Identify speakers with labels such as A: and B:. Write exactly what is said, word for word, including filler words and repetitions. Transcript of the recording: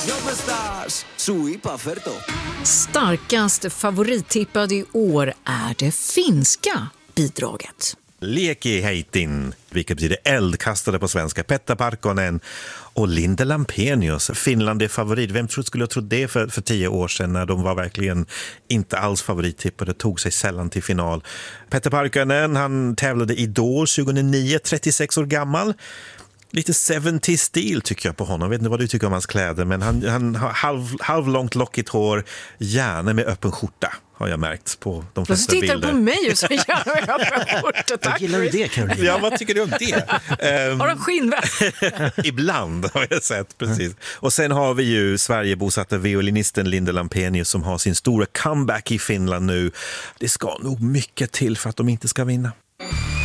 A: Starkast favorittippad i år är det finska bidraget.
B: Lieki heitin, vilket betyder eldkastare på svenska. Petra Parkkonen och Linda Lampenius. Finland är favorit. Vem skulle ha trott det för, för tio år sedan när de var verkligen inte alls favorittippade, tog sig sällan till final. Petra Parkkonen, han tävlade i Idol tjugohundranio, trettiosex år gammal. Lite seventies-stil tycker jag på honom. Jag vet inte vad du tycker om hans kläder, men han, han har halv, halvlångt lockigt hår, gärna med öppen skjorta, har jag märkt på de flesta bilder.
A: Du tittar på mig och så gärna med öppen skjorta. Tack.
C: Gillar du det, Caroline?
B: Ja, vad tycker du om det? um,
A: har de skinnväst?
B: Ibland har jag sett, precis. Och sen har vi ju Sverigebosatta violinisten Linda Lampenius som har sin stora comeback i Finland nu. Det ska nog mycket till för att de inte ska vinna.